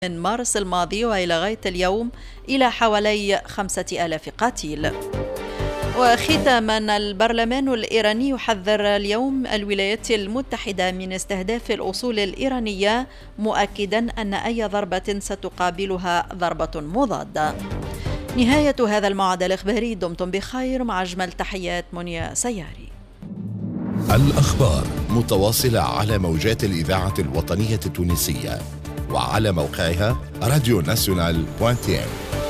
من مارس الماضي وإلى غاية اليوم إلى حوالي 5000 قتيل. وختاما، البرلمان الإيراني يحذر اليوم الولايات المتحدة من استهداف الأصول الإيرانية، مؤكدا أن أي ضربة ستقابلها ضربة مضادة. نهاية هذا الموعد الإخباري، دمتم بخير، مع أجمل تحيات منيا سياري. الأخبار متواصلة على موجات الإذاعة الوطنية التونسية وعلى موقعها radionational.tn.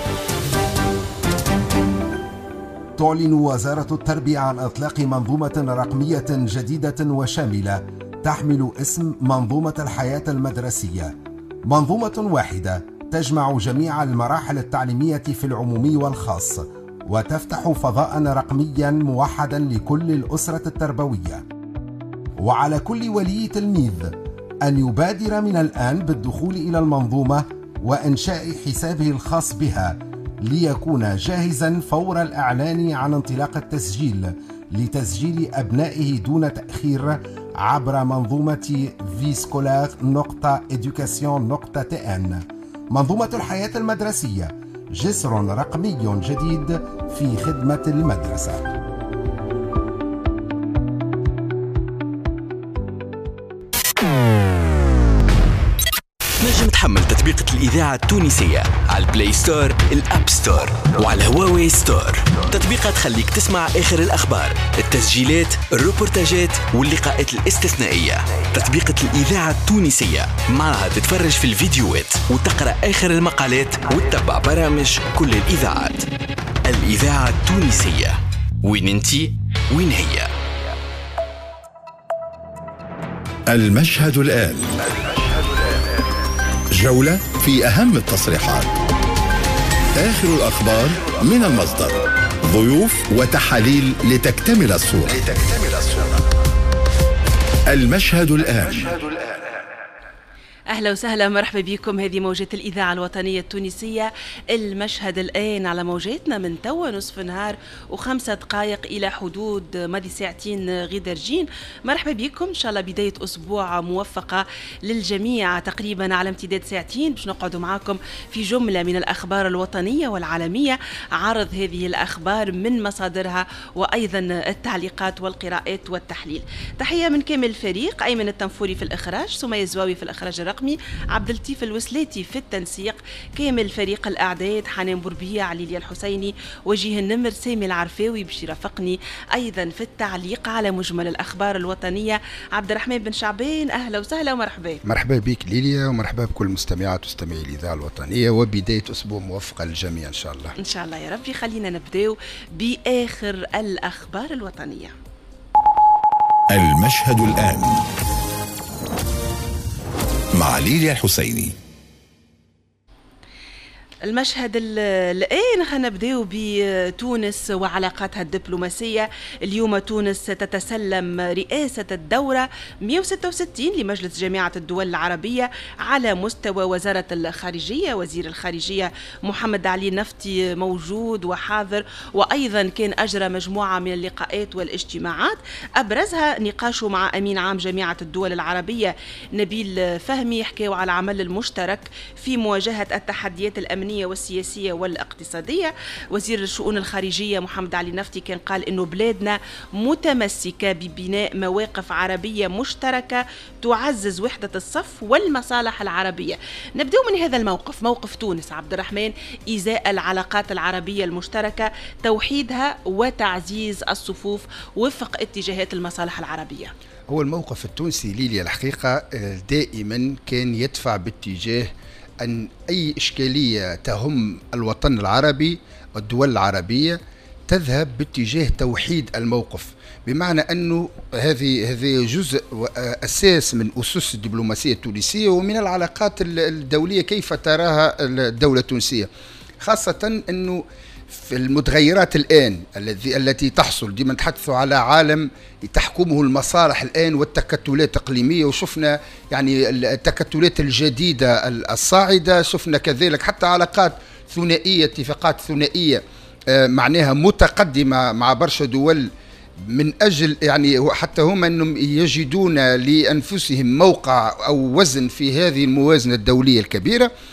تعلن وزارة التربية عن إطلاق منظومة رقمية جديدة وشاملة تحمل اسم منظومة الحياة المدرسية. منظومة واحدة تجمع جميع المراحل التعليمية في العمومي والخاص، وتفتح فضاء رقميا موحدا لكل الأسرة التربوية. وعلى كل ولي تلميذ أن يبادر من الآن بالدخول إلى المنظومة وإنشاء حسابه الخاص بها، ليكون جاهزا فور الإعلان عن انطلاق التسجيل لتسجيل أبنائه دون تأخير عبر منظومة viscolar.education.tn. منظومة الحياة المدرسية، جسر رقمي جديد في خدمة المدرسة. نجم تحمل تطبيق الإذاعة التونسية على البلاي ستور، الأب ستور، وعلى هواوي ستور. تطبيقات تخليك تسمع آخر الأخبار، التسجيلات، الروبورتاجات واللقاءات الاستثنائية. تطبيقة الإذاعة التونسية، معها تتفرج في الفيديوهات وتقرأ آخر المقالات وتتبع برامج كل الإذاعات. الإذاعة التونسية، وين انتي وين هي. المشهد الآن، جولة في أهم التصريحات، آخر الأخبار من المصدر، ضيوف وتحاليل لتكتمل الصورة. المشهد الآن. أهلا وسهلا، مرحبا بكم. هذه موجات الإذاعة الوطنية التونسية. المشهد الآن على موجاتنا من توا نصف نهار و5 دقائق إلى حدود ماضي ساعتين غدرجين. مرحبا بكم، إن شاء الله بداية أسبوع موفقة للجميع. تقريبا على امتداد ساعتين باش نقعدوا معاكم في جملة من الأخبار الوطنية والعالمية، عرض هذه الأخبار من مصادرها وأيضا التعليقات والقراءات والتحليل. تحية من كامل الفريق، أيمن التنفوري في الإخراج، سمية الزواوي في الإخراج الرقمي، عبد اللطيف الوسلاتي في التنسيق، كامل فريق الأعداد، حنان بوربيع، علي الحسيني، وجيه النمر، سامي العرفاوي باش يرافقني أيضا في التعليق على مجمل الأخبار الوطنية، عبد الرحمن بن شعبان. أهلا وسهلا ومرحبا. مرحبا بك ليليا، ومرحبا بكل مستمعات ومستمعي الإذاعة الوطنية، وبداية أسبوع موفقة للجميع إن شاء الله. إن شاء الله يا ربي. خلينا نبدأ بآخر الأخبار الوطنية. المشهد الآن مع ليليا الحسيني. المشهد الآن خلينا نبداو بتونس وعلاقاتها الدبلوماسية. اليوم تونس تتسلم رئاسة الدورة 166 لمجلس جامعة الدول العربية على مستوى وزارة الخارجية. وزير الخارجية محمد علي النفطي موجود وحاضر، وأيضا كان أجرى مجموعة من اللقاءات والاجتماعات، أبرزها نقاشه مع أمين عام جامعة الدول العربية نبيل فهمي. حكاوا على العمل المشترك في مواجهة التحديات الأمنية والسياسية والاقتصادية. وزير الشؤون الخارجية محمد علي النفطي كان قال إنه بلادنا متمسكة ببناء مواقف عربية مشتركة تعزز وحدة الصف والمصالح العربية. نبدأ من هذا الموقف، موقف تونس عبد الرحمن إزاء العلاقات العربية المشتركة، توحيدها وتعزيز الصفوف وفق اتجاهات المصالح العربية. هو الموقف التونسي ليليا الحقيقة دائما كان يدفع باتجاه أن أي إشكالية تهم الوطن العربي والدول العربية تذهب باتجاه توحيد الموقف، بمعنى أنه هذه جزء أساس من أسس الدبلوماسية التونسية ومن العلاقات الدولية كيف تراها الدولة التونسية، خاصة أنه في المتغيرات الآن التي تحصل. ديما نتحدث على عالم تحكمه المصالح الآن والتكتلات الإقليمية، وشفنا يعني التكتلات الجديدة الصاعدة، شفنا كذلك حتى علاقات ثنائية، اتفاقات ثنائية معناها متقدمة مع برشا دول من أجل يعني حتى هم أنهم يجدون لأنفسهم موقع أو وزن في هذه الموازنة الدولية الكبيرة.